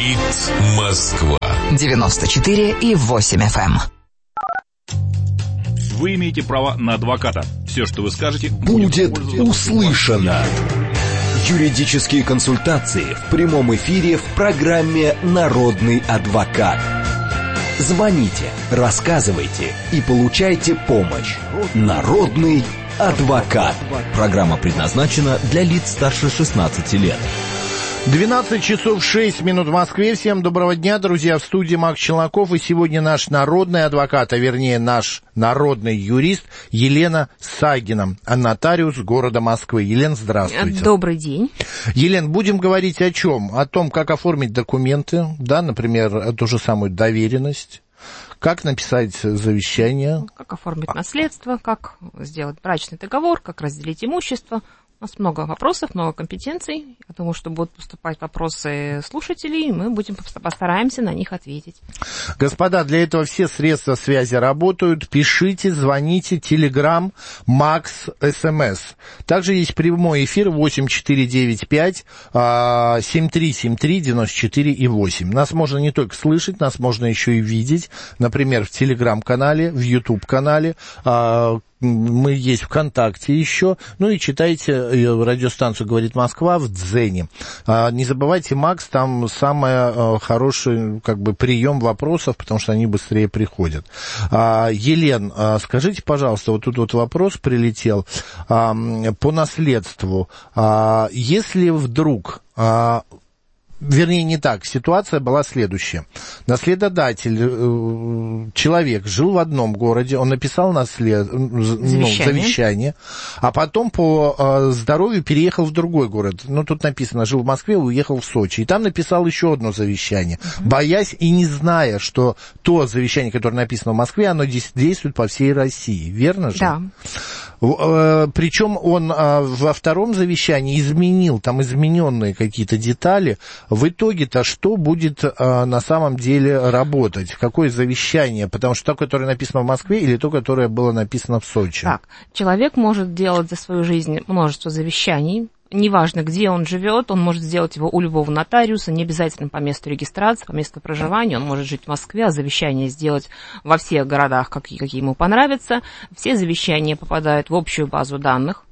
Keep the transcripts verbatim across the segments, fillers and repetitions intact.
Говорит Москва. девяносто четыре и восемь эф эм. Вы имеете право на адвоката. Все, что вы скажете, будет услышано. Юридические консультации в прямом эфире в программе «Народный адвокат». Звоните, рассказывайте и получайте помощь. «Народный адвокат». Программа предназначена для лиц старше шестнадцати лет. двенадцать часов шесть минут в Москве. Всем доброго дня, друзья. В студии Макс Челноков. И сегодня наш народный адвокат, а вернее наш народный юрист Елена Сагина, нотариус города Москвы. Елена, здравствуйте. Добрый день. Елена, будем говорить о чем? О том, как оформить документы, да, например, ту же самую доверенность. Как написать завещание? Как оформить наследство, как сделать брачный договор, как разделить имущество. У нас много вопросов, много компетенций. Я думаю, что будут поступать вопросы слушателей, и мы будем постараемся на них ответить. Господа, для этого все средства связи работают. Пишите, звоните, Телеграм, Макс, СМС. Также есть прямой эфир восемь четыре девять пять семь три семь три девяносто четыре и восемь. Нас можно не только слышать, нас можно еще и видеть. Например, в Телеграм-канале, в Ютуб-канале. Мы есть ВКонтакте еще. Ну и читайте радиостанцию «Говорит Москва» в Дзене. Не забывайте, Макс, там самый хороший как бы прием вопросов, потому что они быстрее приходят. Елен, скажите, пожалуйста, вот тут вот вопрос прилетел по наследству. Если вдруг... Вернее, не так. Ситуация была следующая. Наследодатель, человек, жил в одном городе, он написал наслед... завещание. Ну, завещание, а потом по здоровью переехал в другой город. Ну, тут написано, жил в Москве, уехал в Сочи. И там написал еще одно завещание, uh-huh. боясь и не зная, что то завещание, которое написано в Москве, оно действует по всей России. Верно же? Да. Причем он во втором завещании изменил, там измененные какие-то детали. В итоге-то что будет на самом деле работать? Какое завещание? Потому что то, которое написано в Москве, или то, которое было написано в Сочи? Так, человек может делать за свою жизнь множество завещаний. Неважно, где он живет, он может сделать его у любого нотариуса, не обязательно по месту регистрации, по месту проживания. Он может жить в Москве, а завещание сделать во всех городах, какие, какие ему понравятся. Все завещания попадают в общую базу данных.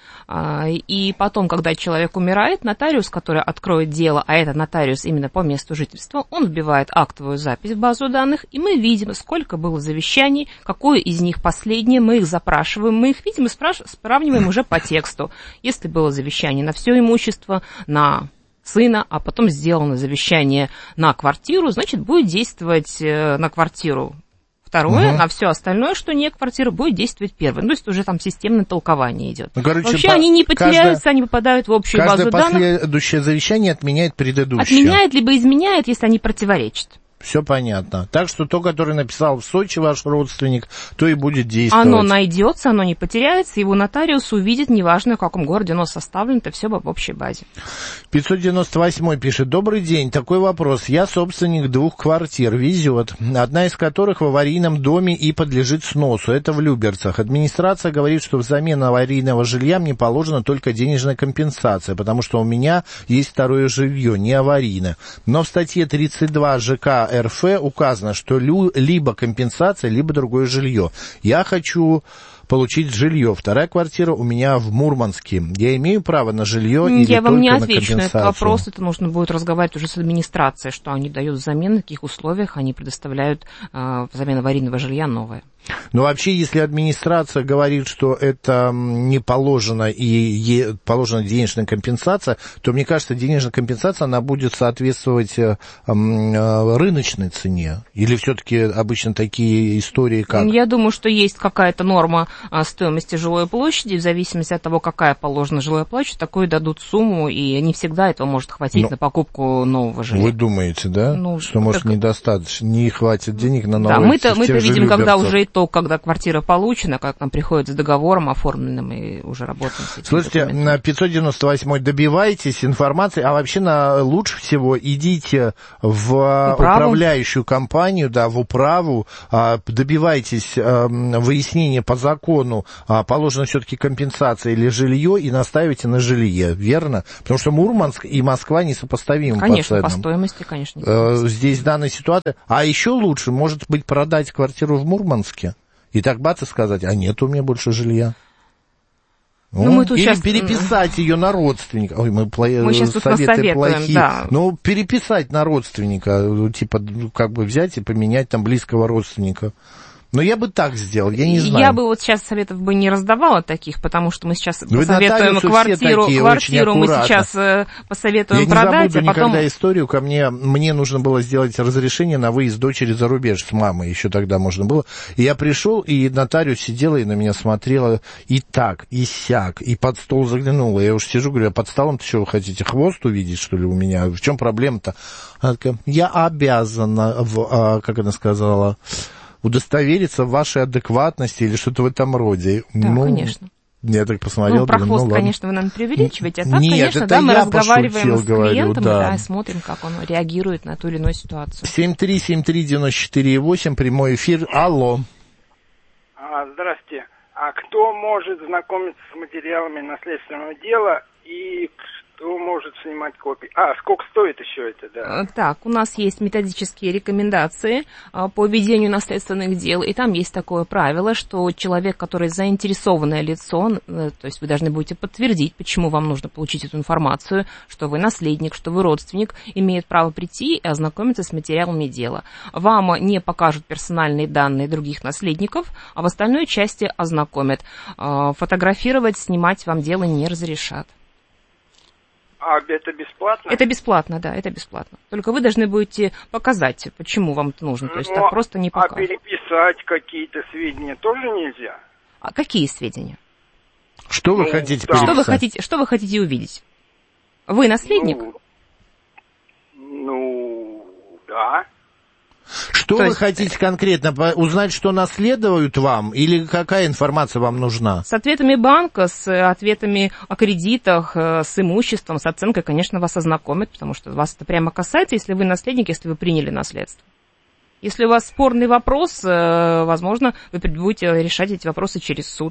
И потом, когда человек умирает, нотариус, который откроет дело, а это нотариус именно по месту жительства, он вбивает актовую запись в базу данных, и мы видим, сколько было завещаний, какое из них последнее, мы их запрашиваем, мы их видим и спраш... сравниваем уже по тексту. Если было завещание на все имущество, на сына, а потом сделано завещание на квартиру, значит, будет действовать на квартиру второе, угу. На все остальное, что не квартира, будет действовать первое. Ну, то есть уже там системное толкование идет. Ну, короче, вообще по... они не потеряются, каждое... они попадают в общую базу данных. Каждое последующее завещание отменяет предыдущее. Отменяет, либо изменяет, если они противоречат. Все понятно. Так что то, которое написал в Сочи ваш родственник, то и будет действовать. Оно найдется, оно не потеряется, его нотариус увидит, неважно, в каком городе оно составлено, это все в общей базе. пятьсот девяносто восемь пишет: добрый день, такой вопрос. Я собственник двух квартир, везет, одна из которых в аварийном доме и подлежит сносу. Это в Люберцах. Администрация говорит, что взамен аварийного жилья мне положена только денежная компенсация, потому что у меня есть второе жилье, не аварийное. Но в статье тридцать два ЖК РФ указано, что либо компенсация, либо другое жилье. Я хочу получить жилье. Вторая квартира у меня в Мурманске. Я имею право на жилье или Я только вам не на отвечу на компенсацию? этот вопрос. Это нужно будет разговаривать уже с администрацией, что они дают взамен, на каких условиях они предоставляют э, взамен аварийного жилья новое. Но вообще, если администрация говорит, что это не положено и е, положена денежная компенсация, то, мне кажется, денежная компенсация, она будет соответствовать э, э, рыночной цене. Или все-таки обычно такие истории как? Я думаю, что есть какая-то норма э, стоимости жилой площади. В зависимости от того, какая положена жилая площадь, такую дадут сумму, и не всегда этого может хватить Но... на покупку нового жилья. Вы думаете, да? Ну, что, может, так... недостаточно, не хватит денег на новое? Да, мы-то, мы-то видим, когда уже то, когда квартира получена, как нам приходит с договором оформленным и уже работаем с этим. Слушайте, на пятьсот девяносто восемь добивайтесь информации, а вообще на, лучше всего идите в управу. управляющую компанию, да, в управу, добивайтесь выяснения по закону, закону а, положена все-таки компенсация или жилье, и настаиваете на жилье, верно? Потому что Мурманск и Москва несопоставимы конечно, по ценам. Конечно, по стоимости, конечно. Э, здесь данная ситуация. А еще лучше, может быть, продать квартиру в Мурманске и так бац и сказать, а нет у меня больше жилья. Ну, мы тут или сейчас... переписать ее на родственника. Ой, мы, пла... мы сейчас тут советы плохие. Да. Ну, переписать на родственника, типа, как бы взять и поменять там близкого родственника. Но я бы так сделал, я не знаю. Я бы вот сейчас советов бы не раздавала таких, потому что мы сейчас Вы посоветуем квартиру, такие, квартиру мы сейчас э, посоветуем я продать, не забуду а потом... никогда историю, ко мне, мне нужно было сделать разрешение на выезд дочери за рубеж с мамой, еще тогда можно было. И я пришел, и нотариус сидела и на меня смотрела и так, и сяк, и под стол заглянула. Я уж сижу, говорю, а под столом-то что вы хотите, хвост увидеть, что ли, у меня? В чем проблема-то? Она такая, я обязана, в, как она сказала... удостовериться в вашей адекватности или что-то в этом роде. Да, ну, конечно. Я так посмотрел. Ну, про блин, хвост, ну, конечно, вы нам преувеличиваете, а так, Нет, конечно, это да, мы я разговариваем пошутил, с клиентом, говорю, да. да, и смотрим, как он реагирует на ту или иную ситуацию. семь три семь три девяносто четыре восемь, прямой эфир. Алло. А, здравствуйте. А кто может знакомиться с материалами наследственного дела и кто может снимать копии? А, сколько стоит еще это, да? Так, у нас есть методические рекомендации по ведению наследственных дел, и там есть такое правило, что человек, который заинтересованное лицо, то есть вы должны будете подтвердить, почему вам нужно получить эту информацию, что вы наследник, что вы родственник, имеет право прийти и ознакомиться с материалами дела. Вам не покажут персональные данные других наследников, а в остальной части ознакомят. Фотографировать, снимать вам дело не разрешат. А это бесплатно? Это бесплатно, да, это бесплатно. Только вы должны будете показать, почему вам это нужно. То есть ну, так просто не покажут. А переписать какие-то сведения тоже нельзя? А какие сведения? Что вы ну, хотите да. Что вы хотите, что вы хотите увидеть? Вы наследник? Ну, ну да. Что То вы есть... хотите конкретно? Узнать, что наследуют вам? Или какая информация вам нужна? С ответами банка, с ответами о кредитах, с имуществом, с оценкой, конечно, вас ознакомят, потому что вас это прямо касается, если вы наследник, если вы приняли наследство. Если у вас спорный вопрос, возможно, вы будете решать эти вопросы через суд.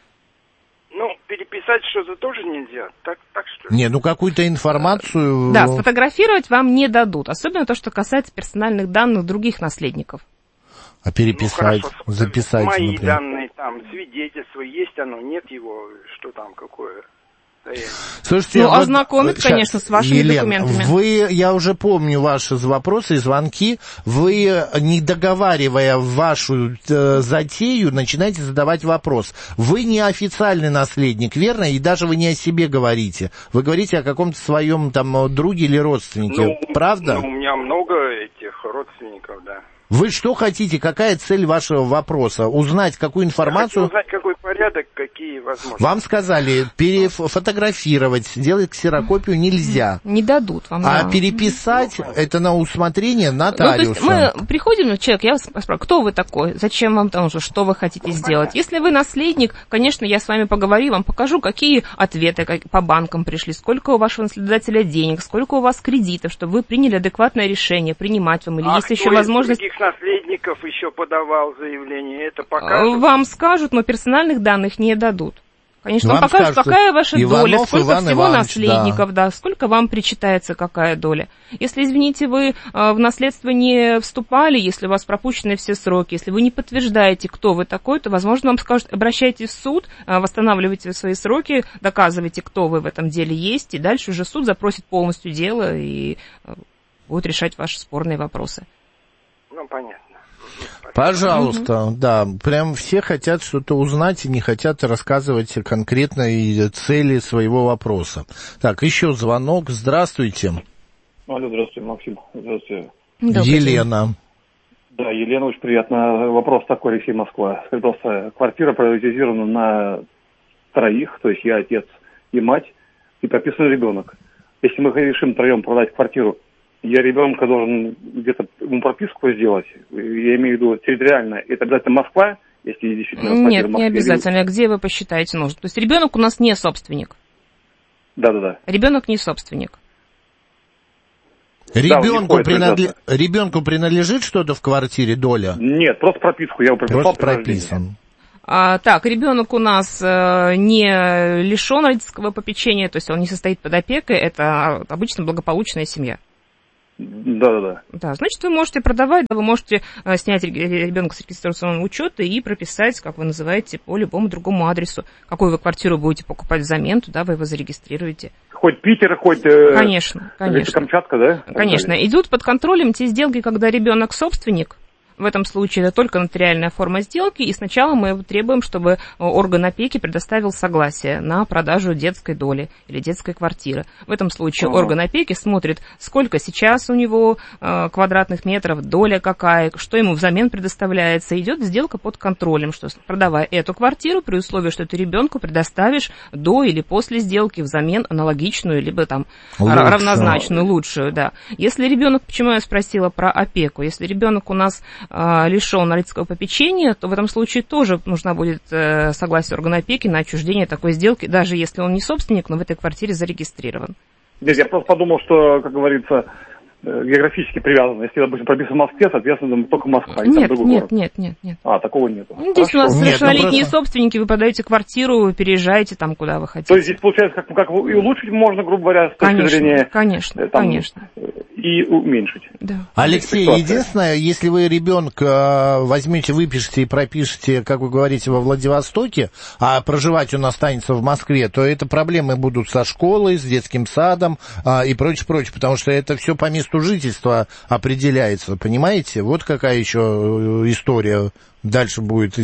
Ну, переписать что-то тоже нельзя, так, так что ли? Не, ну какую-то информацию... Да, сфотографировать вам не дадут, особенно то, что касается персональных данных других наследников. А переписать, ну, хорошо, записать, мои например. данные, там, свидетельство, есть оно, нет его, что там, какое... Слушайте, ну, вот, ознакомят, сейчас, конечно, с вашими Елена, документами. Вы, я уже помню ваши вопросы и звонки, вы, не договаривая вашу э, затею, начинаете задавать вопрос. Вы не официальный наследник, верно? И даже вы не о себе говорите. Вы говорите о каком-то своем там друге или родственнике, ну, правда? Ну, у меня много этих родственников, да. Вы что хотите? Какая цель вашего вопроса? Узнать какую информацию? Я хочу узнать, какой порядок, какие возможности. Вам сказали, перефотографировать, сделать ксерокопию нельзя. Не дадут вам. А да. переписать, ну, это на усмотрение нотариуса. Ну, то есть мы приходим, человек, я вас спрашиваю, кто вы такой? Зачем вам там, что вы хотите сделать? Если вы наследник, конечно, я с вами поговорю, вам покажу, какие ответы по банкам пришли, сколько у вашего наследодателя денег, сколько у вас кредитов, чтобы вы приняли адекватное решение, принимать вам, или а есть еще возможность... наследников еще подавал заявление, это покажут? Вам скажут, но персональных данных не дадут. Конечно, вам, вам покажут, скажут, какая ваша Иванов, доля, сколько Иван всего Иванович, наследников, да. да, сколько вам причитается какая доля. Если, извините, вы э, в наследство не вступали, если у вас пропущены все сроки, если вы не подтверждаете, кто вы такой, то, возможно, вам скажут, обращайтесь в суд, э, восстанавливайте свои сроки, доказывайте, кто вы в этом деле есть, и дальше уже суд запросит полностью дело и э, будет решать ваши спорные вопросы. Ну, понятно. Пожалуйста, угу. да, прям все хотят что-то узнать и не хотят рассказывать конкретные цели своего вопроса. Так, еще звонок, здравствуйте. Алло, здравствуйте, Максим, здравствуйте. Елена. Да, Елена, очень приятно. Вопрос такой, Алексей, Москва. Скажите, пожалуйста, квартира приватизирована на троих, то есть я, отец и мать, и прописан ребенок. Если мы решим втроем продать квартиру, я ребенка должен где-то ему прописку сделать, я имею в виду территориально. Это обязательно Москва, если действительно... Нет, не обязательно. Или... Где вы посчитаете нужно? То есть ребенок у нас не собственник. Да-да-да. Ребенок не собственник. Ребенку, да, принадле... Ребенку принадлежит что-то в квартире, доля? Нет, просто прописку я его прописал. Просто прописан. А, так, ребенок у нас а, не лишен родительского попечения, то есть он не состоит под опекой, это обычно благополучная семья. Да-да-да. Да, значит, вы можете продавать, да, вы можете а, снять ребенка с регистрационного учета и прописать, как вы называете, по любому другому адресу. Какую вы квартиру будете покупать взамен, туда вы его зарегистрируете. Хоть Питер, хоть... Э, конечно, конечно. Камчатка, да? Конечно. Идут под контролем те сделки, когда ребенок собственник. В этом случае это только нотариальная форма сделки, и сначала мы требуем, чтобы орган опеки предоставил согласие на продажу детской доли или детской квартиры. В этом случае ага. орган опеки смотрит, сколько сейчас у него э, квадратных метров, доля какая, что ему взамен предоставляется. Идет сделка под контролем, что продавая эту квартиру, при условии, что ты ребенку предоставишь до или после сделки взамен аналогичную, либо там Лучше. равнозначную, лучшую. Да. Если ребенок, почему я спросила про опеку, если ребенок у нас лишен родительского попечения, то в этом случае тоже нужна будет согласие органа опеки на отчуждение такой сделки, даже если он не собственник, но в этой квартире зарегистрирован. Нет, я просто подумал, что, как говорится, географически привязано. Если, допустим, прописан в Москве, соответственно, только Москва. Нет, нет, нет, нет, нет. А, такого нет. Ну, здесь Хорошо. у нас совершеннолетние нет, ну, просто... собственники, вы продаете квартиру, вы переезжаете там, куда вы хотите. То есть здесь, получается, как, как и улучшить можно, грубо говоря, с точки конечно, зрения... Конечно, там, конечно. И уменьшить. Да. Алексей, единственное, если вы ребенка возьмете, выпишете и пропишете, как вы говорите, во Владивостоке, а проживать он останется в Москве, то это проблемы будут со школой, с детским садом а, и прочее, прочее, потому что это все по месту жительства определяется, понимаете? Вот какая еще история дальше будет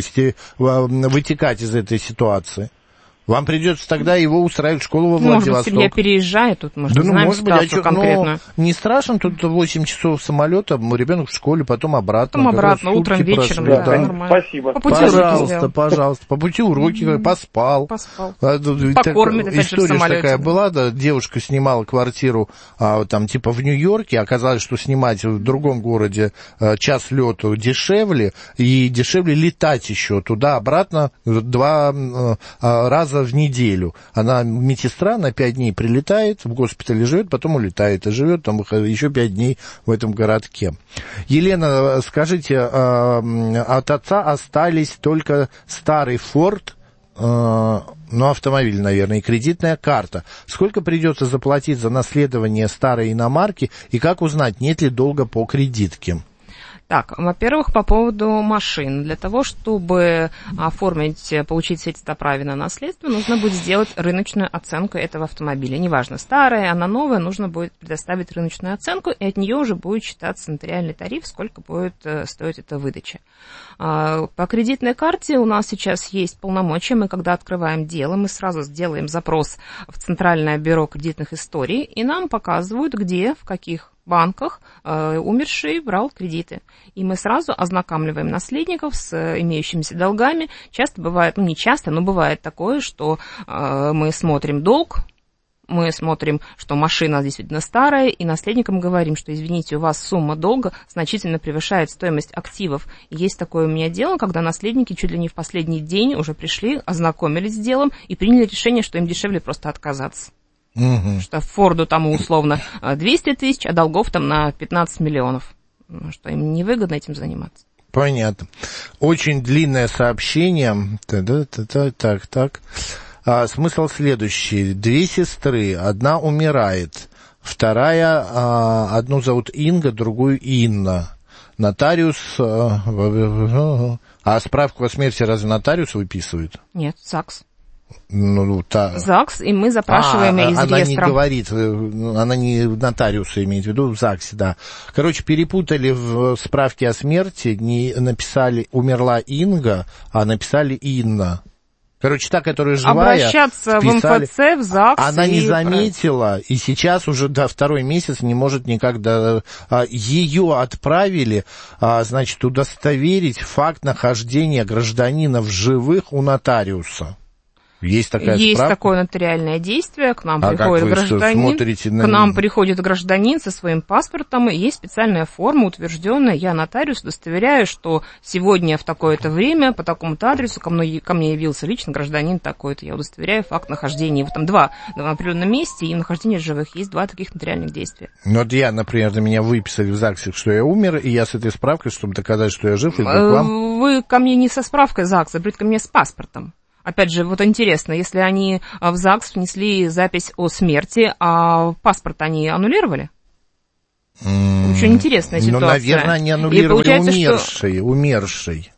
вытекать из этой ситуации. Вам придется тогда его устраивать в школу во Владивосток. Может, семья переезжает, тут, может, да, ну, знаем может быть, а что, конкретную. Ну, не страшно, тут восемь часов самолета, ребенок в школе, потом обратно. Потом обратно, утром, вечером, да, да, нормально. Спасибо. По пути пожалуйста, уроки пожалуйста, по пути уроки, mm-hmm. поспал. Поспал. А, Покормит, так, опять же, в история самолете. такая была, да, девушка снимала квартиру, а, там, типа, в Нью-Йорке, оказалось, что снимать в другом городе а, час лету дешевле, и дешевле летать еще туда-обратно два а, раза в неделю. Она медсестра, на пять дней прилетает, в госпитале живет, потом улетает, и живет там еще пять дней в этом городке. Елена, скажите, от отца остались только старый Форд, ну, автомобиль, наверное, и кредитная карта. Сколько придется заплатить за наследование старой иномарки, и как узнать, нет ли долга по кредитке? Так, во-первых, по поводу машин. Для того, чтобы оформить, получить свидетельство о праве на наследство, нужно будет сделать рыночную оценку этого автомобиля. Неважно, старая, она новая, нужно будет предоставить рыночную оценку, и от нее уже будет считаться нотариальный тариф, сколько будет стоить эта выдача. По кредитной карте у нас сейчас есть полномочия. Мы, когда открываем дело, мы сразу сделаем запрос в Центральное бюро кредитных историй, и нам показывают, где, в каких банках э, умерший брал кредиты. И мы сразу ознакомливаем наследников с э, имеющимися долгами. Часто бывает, ну не часто, но бывает такое, что э, мы смотрим долг, мы смотрим, что машина действительно старая, и наследникам говорим, что, извините, у вас сумма долга значительно превышает стоимость активов. И есть такое у меня дело, когда наследники чуть ли не в последний день уже пришли, ознакомились с делом и приняли решение, что им дешевле просто отказаться. Угу. Что Форду там условно двести тысяч, а долгов там на пятнадцать миллионов. Что им невыгодно этим заниматься. Понятно. Очень длинное сообщение. Так, так, так. А, смысл следующий. Две сестры. Одна умирает. Вторая, а, одну зовут Инга, другую Инна. Нотариус... А, а справку о смерти разве нотариус выписывает? Нет, ЗАГС. Ну, та... ЗАГС, и мы запрашиваем а, из она реестра. Она не говорит, она не нотариуса имеет в виду, в ЗАГСе, да. Короче, перепутали в справке о смерти, не написали «умерла Инга», а написали «Инна». Короче, та, которая живая, обращаться вписали, в МФЦ, в ЗАГС. Она не и... заметила, и сейчас уже до второй месяц не может никак... До... Ее отправили, значит, удостоверить факт нахождения гражданина в живых у нотариуса. Есть такая Есть справка? такое нотариальное действие, к нам а приходит гражданин, на... к нам приходит гражданин со своим паспортом, и есть специальная форма, утвержденная, я нотариус, удостоверяю, что сегодня в такое-то время по такому-то адресу ко мне, ко мне явился лично гражданин такой-то, я удостоверяю факт нахождения его там два в определенном месте, и нахождение живых, есть два таких нотариальных действия. Ну вот я, например, на меня выписали в ЗАГСе, что я умер, и я с этой справкой, чтобы доказать, что я жив, иду к вам. Вы ко мне не со справкой ЗАГСа, придите ко мне с паспортом. Опять же, вот интересно, если они в ЗАГС внесли запись о смерти, а паспорт они аннулировали? Mm. Очень интересная ситуация. Ну, наверное, они аннулировали умершей, что... умершей.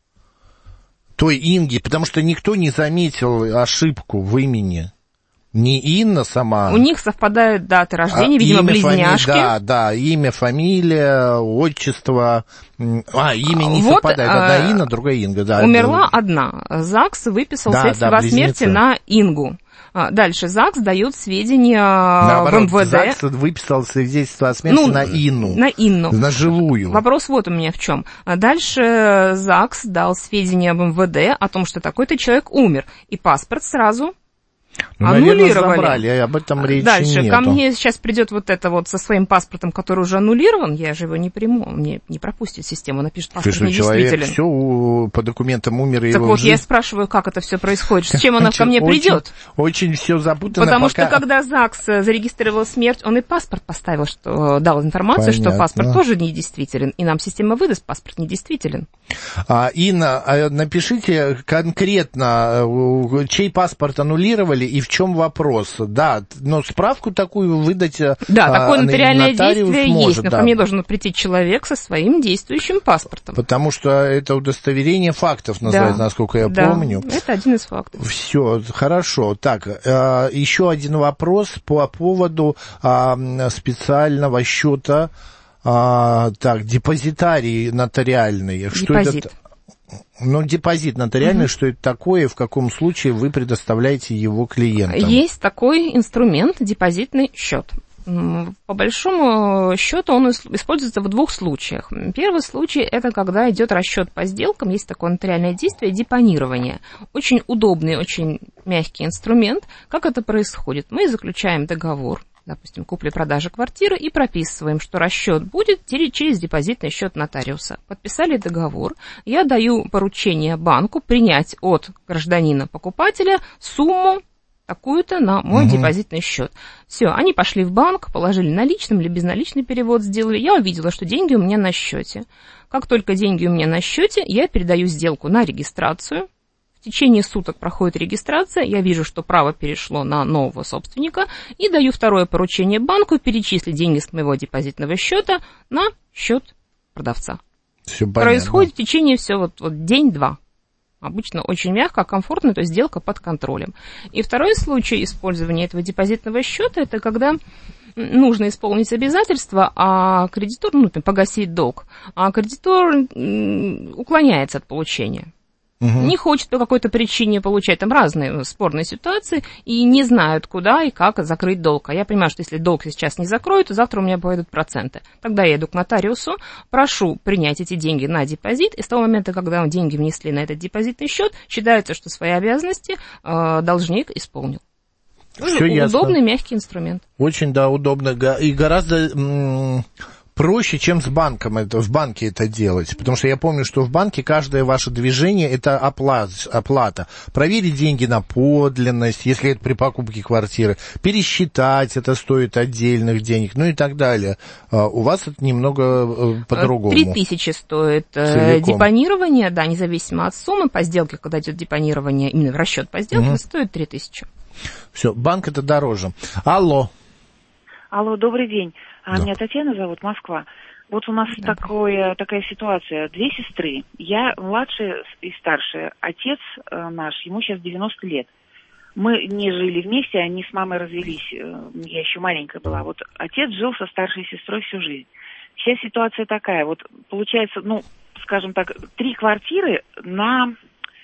Той Инги, потому что никто не заметил ошибку в имени. Не Инна сама. У них совпадают даты рождения, а, видимо, имя, близняшки. Фами... Да, да, имя, фамилия, отчество. А, имя не вот, совпадает. Одна Инна, другая Инга. Да, умерла это... одна. ЗАГС выписал да, свидетельство да, о смерти на Ингу. Дальше ЗАГС дает сведения Наоборот, в эм вэ дэ. ЗАГС выписал свидетельство о смерти ну, на Инну. На Инну. На живую. Вопрос вот у меня в чем. Дальше ЗАГС дал сведения об эм вэ дэ о том, что такой-то человек умер. И паспорт сразу... Ну, аннулировали. Забрали, об этом речи Дальше, нету. Ко мне сейчас придет вот это вот со своим паспортом, который уже аннулирован, я же его не приму, мне не пропустит система, напишет паспорт Слушай, недействителен. Человек все по документам умер, и так его вот, жизнь... я спрашиваю, как это все происходит, с чем она ко мне придет? Очень, очень все запутано. Потому пока... что когда ЗАГС зарегистрировал смерть, он и паспорт поставил, что дал информацию, Понятно. Что паспорт тоже недействителен, и нам система выдаст, паспорт недействителен. А, Инна, напишите конкретно, чей паспорт аннулировали и в чем вопрос. Да, но справку такую выдать. Да, а, такое нотариальное действие может, есть, но да. ко мне должен прийти человек со своим действующим паспортом. Потому что это удостоверение фактов называется, да. насколько я да, помню. Это один из фактов. Все, хорошо. Так, э, еще один вопрос по поводу э, специального счета. Э, так, депозитарий нотариальный. Депозит. Что это? Ну, депозит нотариальный, mm-hmm. что это такое, в каком случае вы предоставляете его клиентам? Есть такой инструмент, депозитный счет. По большому счету он используется в двух случаях. Первый случай – это когда идет расчет по сделкам, есть такое нотариальное действие – депонирование. Очень удобный, очень мягкий инструмент. Как это происходит? Мы заключаем договор, допустим, купли-продажи квартиры, и прописываем, что расчет будет через депозитный счет нотариуса. Подписали договор, я даю поручение банку принять от гражданина-покупателя сумму такую-то на мой угу. депозитный счет. Все, они пошли в банк, положили наличным или безналичный перевод сделали. Я увидела, что деньги у меня на счете. Как только деньги у меня на счете, я передаю сделку на регистрацию. В течение суток проходит регистрация, я вижу, что право перешло на нового собственника, и даю второе поручение банку перечислить деньги с моего депозитного счета на счет продавца. Все происходит в течение все вот, вот день-два. Обычно очень мягко, комфортно, то есть сделка под контролем. И второй случай использования этого депозитного счета, это когда нужно исполнить обязательства, а кредитор, ну, погасить долг, а кредитор уклоняется от получения. Угу. Не хочет по какой-то причине получать, там разные спорные ситуации, и не знают, куда и как закрыть долг. А я понимаю, что если долг сейчас не закроют, то завтра у меня пойдут проценты. Тогда я иду к нотариусу, прошу принять эти деньги на депозит, и с того момента, когда деньги внесли на этот депозитный счет, считается, что свои обязанности э, должник исполнил. Все удобный, ясно. Мягкий инструмент. Очень, да, удобно. И гораздо... М- проще, чем с банком это, в банке это делать. Потому что я помню, что в банке каждое ваше движение – это оплата, оплата. Проверить деньги на подлинность, если это при покупке квартиры. Пересчитать, это стоит отдельных денег, ну и так далее. А у вас это немного по-другому. Три тысячи стоит Целиком. Депонирование, да, независимо от суммы. По сделке, когда идет депонирование, именно в расчет по сделке, угу. стоит три тысячи. Все, банк это дороже. Алло. Алло, добрый день. А да. Меня Татьяна зовут, Москва. Вот у нас да. такое, такая ситуация. Две сестры. Я младшая и старшая. Отец э, наш, ему сейчас девяносто лет. Мы не жили вместе, они с мамой развелись. Я еще маленькая была. Вот отец жил со старшей сестрой всю жизнь. Вся ситуация такая. Вот получается, ну, скажем так, три квартиры на,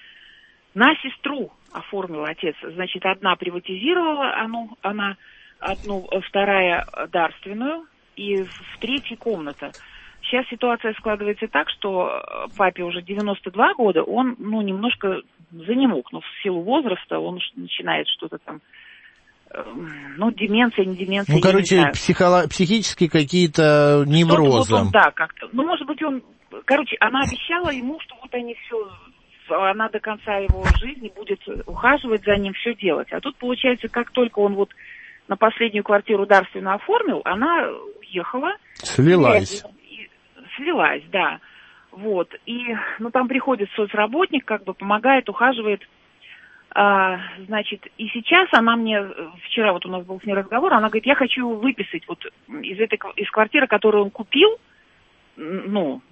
на сестру оформил отец. Значит, одна приватизировала, оно, она... одну, вторая дарственную, и в третьей комната. сейчас ситуация складывается так, что папе уже девяносто два года, он, ну, немножко занемог, но в силу возраста он начинает что-то там, ну, деменция, не деменция. Ну, короче, психоло- психические какие-то неврозы. Вот он, да, как-то. Ну, может быть, он... Короче, она обещала ему, что вот они все... Она до конца его жизни будет ухаживать за ним, все делать. А тут, получается, как только он вот на последнюю квартиру дарственно оформил, она уехала. Слилась. И, и, слилась, да. Вот. И, ну, там приходит соцработник, как бы помогает, ухаживает. А, значит, и сейчас она мне, вчера вот у нас был с ней разговор, она говорит, я хочу его выписать вот из этой, из квартиры, которую он купил, ну,